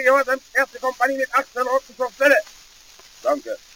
Befehl gehorsam, erste Kompanie mit 18 Roten zur Stelle. Danke.